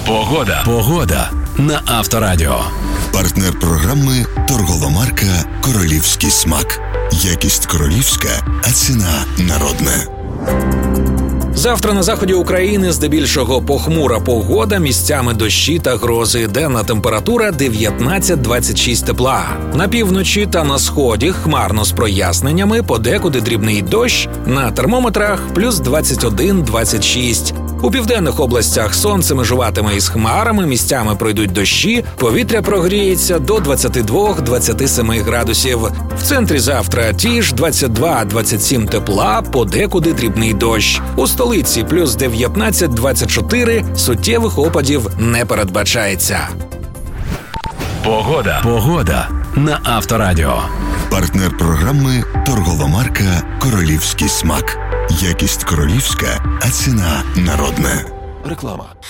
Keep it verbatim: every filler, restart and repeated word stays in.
Погода. Погода на Авторадіо. Партнер програми торгова марка «Королівський смак». Якість королівська, а ціна народна. Завтра на заході України здебільшого похмура погода, місцями дощі та грози. Денна температура дев'ятнадцять двадцять шість тепла. На півночі та на сході хмарно з проясненнями, подекуди дрібний дощ, на термометрах плюс двадцять один двадцять шість. У південних областях сонце межуватиме із хмарами, місцями пройдуть дощі, повітря прогріється до двадцять два двадцять сім градусів. В центрі завтра ті ж двадцять два двадцять сім тепла, подекуди дрібний дощ. У столиці плюс дев'ятнадцять двадцять чотири, суттєвих опадів не передбачається. Погода. Погода на Авторадіо. Партнер програми торгова марка «Королівський смак». Якість королівська, а ціна народна. Реклама.